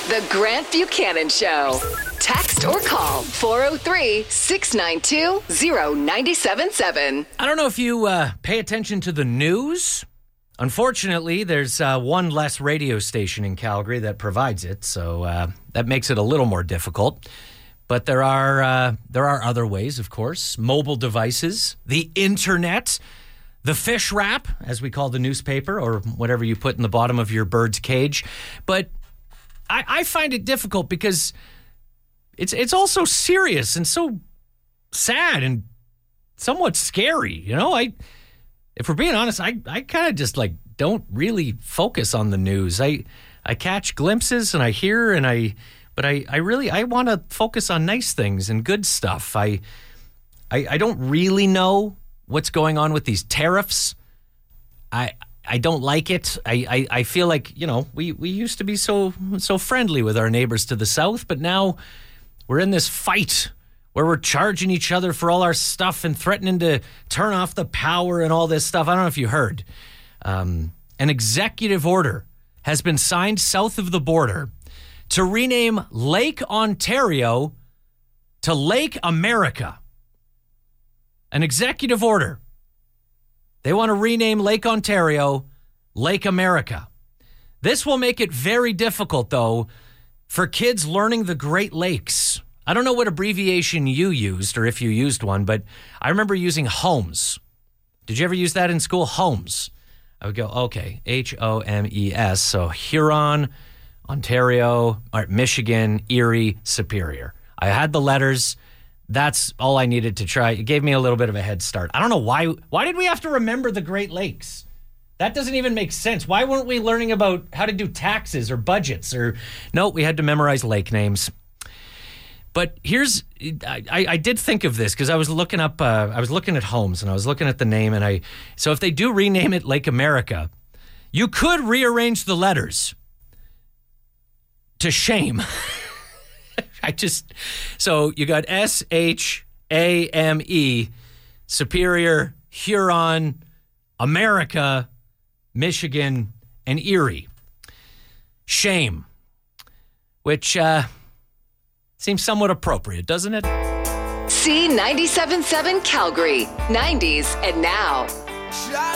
The Grant Buchanan Show. Text or call 403-692-0977. I don't know if you pay attention to the news. Unfortunately, there's one less radio station in Calgary that provides it, so that makes it a little more difficult. But there are other ways, of course. Mobile devices, the internet, the fish wrap, as we call the newspaper, or whatever you put in the bottom of your bird's cage. But I find it difficult because it's also serious and so sad and somewhat scary. You know, if we're being honest, I kind of just don't really focus on the news. I catch glimpses and I hear but I really want to focus on nice things and good stuff. I don't really know what's going on with these tariffs. I don't like it. I feel like, you know, we used to be so friendly with our neighbors to the south, but now we're in this fight where we're charging each other for all our stuff and threatening to turn off the power and all this stuff. I don't know if you heard. An executive order has been signed south of the border to rename Lake Ontario to Lake America. An executive order. They want to rename Lake Ontario Lake America. This will make it very difficult, though, for kids learning the Great Lakes. I don't know what abbreviation you used or if you used one, but I remember using HOMES. Did you ever use that in school? HOMES. I would go, okay, HOMES. So Huron, Ontario, Michigan, Erie, Superior. I had the letters. That's all I needed to try. It gave me a little bit of a head start. I don't know why. Why did we have to remember the Great Lakes? That doesn't even make sense. Why weren't we learning about how to do taxes or budgets? No, we had to memorize lake names. But I did think of this because I was looking up, I was looking at HOMES and I was looking at the name so if they do rename it Lake America, you could rearrange the letters to shame. So you got SHAME, Superior, Huron, America, Michigan, and Erie. Shame. Which seems somewhat appropriate, doesn't it? C97.7 Calgary, 90s and now.